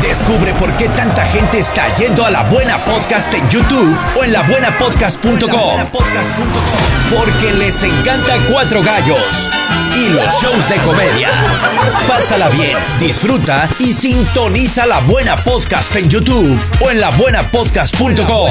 Descubre por qué tanta gente está yendo a La Buena Podcast en YouTube o en labuenapodcast.com. Porque les encanta Cuatro Gallos y los shows de comedia. Pásala bien, disfruta y sintoniza La Buena Podcast en YouTube o en labuenapodcast.com.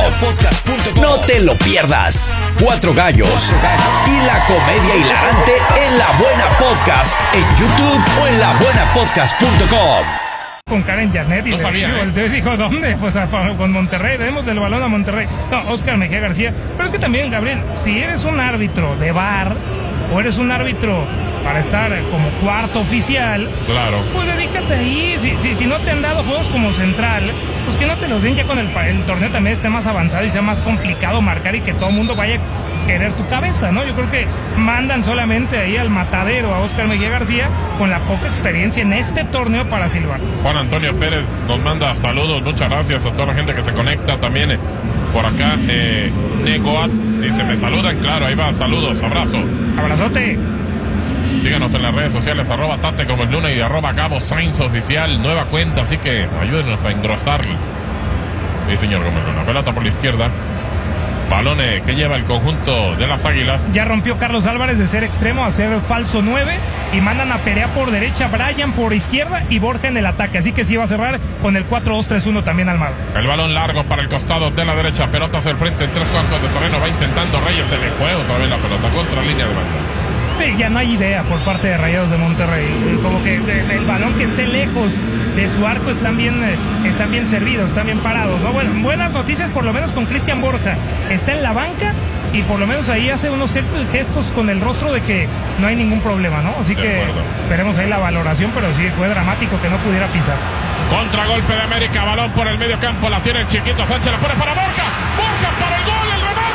No te lo pierdas. Cuatro Gallos y la comedia hilarante en La Buena Podcast en YouTube o en labuenapodcast.com. Con Karen Janet y no sabía, dijo, ¿dónde? Pues con Monterrey, demos del balón a Monterrey. No, Óscar Mejía García. Pero es que también, Gabriel, si eres un árbitro de VAR o eres un árbitro para estar como cuarto oficial, claro, pues dedícate ahí. Si no te han dado juegos como central, pues que no te los den ya con el torneo también esté más avanzado y sea más complicado marcar y que todo el mundo vaya a querer tu cabeza, ¿no? Yo creo que mandan solamente ahí al matadero a Óscar Mejía García con la poca experiencia en este torneo para silbar. Juan Antonio Pérez nos manda saludos, muchas gracias a toda la gente que se conecta también por acá. Negoat dice, me saludan, claro, ahí va, saludos, abrazo. Abrazote. Síganos en las redes sociales, @Tate como el Luna y @Gabo Sainz Oficial, nueva cuenta, así que ayúdenos a engrosarla. Sí, señor Gómez Luna, pelota por la izquierda. Balones que lleva el conjunto de las Águilas. Ya rompió Carlos Álvarez de ser extremo a ser falso 9 y mandan a Perea por derecha, Brian por izquierda y Borja en el ataque. Así que sí va a cerrar con el 4-2-3-1 también Almada. El balón largo para el costado de la derecha, pelota hacia el frente en 3/4 de terreno, va intentando Reyes, se le fue otra vez la pelota contra línea de banda. Sí, ya no hay idea por parte de Rayados de Monterrey. Como que el balón que esté lejos de su arco están bien servidos, están bien parados, ¿no? Bueno, buenas noticias por lo menos con Cristian Borja. Está en la banca y por lo menos ahí hace unos gestos con el rostro de que no hay ningún problema, ¿no? Así que veremos ahí la valoración, pero sí fue dramático que no pudiera pisar. Contragolpe de América, balón por el medio campo, la tiene el chiquito Sánchez, la pone para Borja, Borja para el gol, el remate.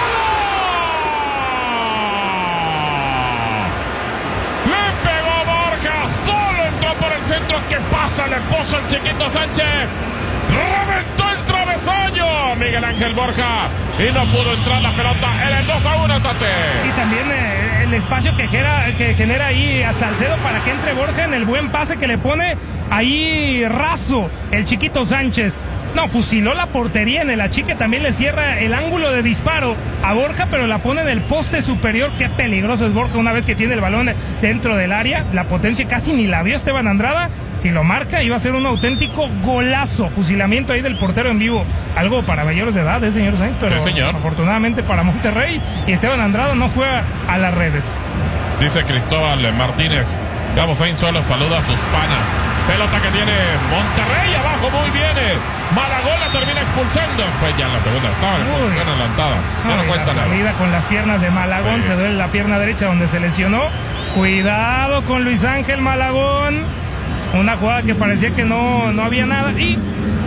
Centro que pasa, le puso el chiquito Sánchez, reventó el travesaño Miguel Ángel Borja y no pudo entrar la pelota en el 2-1, Tate. Y también el espacio que genera ahí a Salcedo para que entre Borja en el buen pase que le pone ahí raso el chiquito Sánchez. No, fusiló la portería en el achique, también le cierra el ángulo de disparo a Borja, pero la pone en el poste superior. Qué peligroso es Borja una vez que tiene el balón dentro del área. La potencia casi ni la vio Esteban Andrada. Si lo marca, iba a ser un auténtico golazo. Fusilamiento ahí del portero en vivo. Algo para mayores de edad, señor Sainz, pero sí, señor. Afortunadamente para Monterrey y Esteban Andrada no fue a las redes. Dice Cristóbal Martínez, Gabo Sainz solo saluda a sus panas. Pelota que tiene Monterrey abajo, muy bien. Malagón la termina expulsando. Pues ya en la segunda estaba muy adelantada. Ya no cuenta nada. Salida con las piernas de Malagón, se duele la pierna derecha donde se lesionó. Cuidado con Luis Ángel Malagón. Una jugada que parecía que no había nada. Y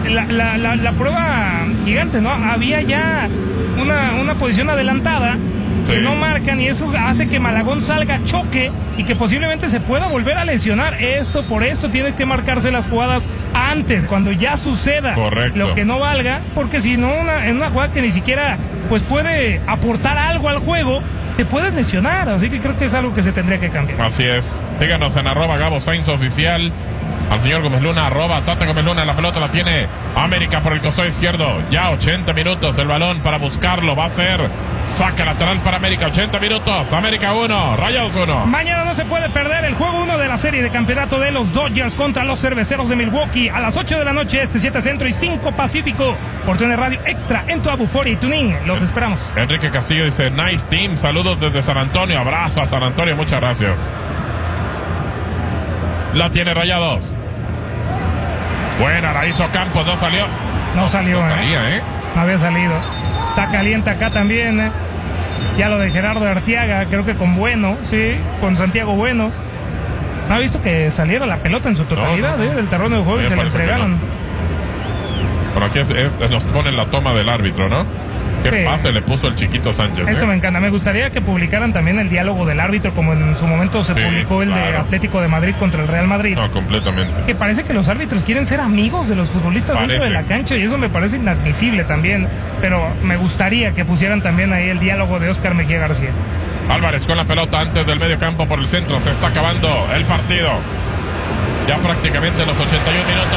la prueba gigante, ¿no? Había ya una posición adelantada. Que no marcan y eso hace que Malagón salga choque y que posiblemente se pueda volver a lesionar. Por esto tiene que marcarse las jugadas antes, cuando ya suceda. Correcto. Lo que no valga, porque si no en una jugada que ni siquiera pues puede aportar algo al juego, te puedes lesionar. Así que creo que es algo que se tendría que cambiar. Así es. Síganos en @Gabo Sainz Oficial. Al señor Gómez Luna, @Tate Gómez Luna, la pelota la tiene América por el costado izquierdo, ya 80 minutos, el balón para buscarlo, va a ser saque lateral para América, 80 minutos, América 1, Rayados 1. Mañana no se puede perder el juego 1 de la serie de campeonato de los Dodgers contra los Cerveceros de Milwaukee, a las 8 de la noche, 7 Centro y 5 Pacífico, por TUDN Radio Extra, en tu Abufori y Tuning, los esperamos. Enrique Castillo dice, nice team, saludos desde San Antonio, abrazo a San Antonio, muchas gracias. La tiene Rayados. Buena, la hizo Campos, no salió. No salió, no salía, No había salido. Está caliente acá también, Ya lo de Gerardo Arteaga, creo que con Bueno, sí, con Santiago Bueno. ¿No ha visto que saliera la pelota en su totalidad, del terreno de juego y se la entregaron? Por aquí nos ponen la toma del árbitro, ¿no? ¿Qué pase le puso el chiquito Sánchez? Esto me encanta. Me gustaría que publicaran también el diálogo del árbitro, como en su momento se publicó el de Atlético de Madrid contra el Real Madrid. No, completamente. Que parece que los árbitros quieren ser amigos de los futbolistas dentro de la cancha y eso me parece inadmisible también. Pero me gustaría que pusieran también ahí el diálogo de Óscar Mejía García. Álvarez con la pelota antes del medio campo por el centro. Se está acabando el partido. Ya prácticamente los 81 minutos.